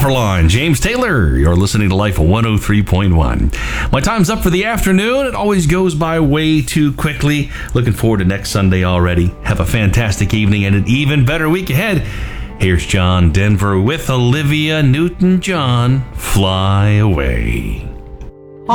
Copperline, James Taylor. You're listening to Life 103.1. My time's up for the afternoon. It always goes by way too quickly. Looking forward to next Sunday already. Have a fantastic evening and an even better week ahead. Here's John Denver with Olivia Newton-John. Fly Away.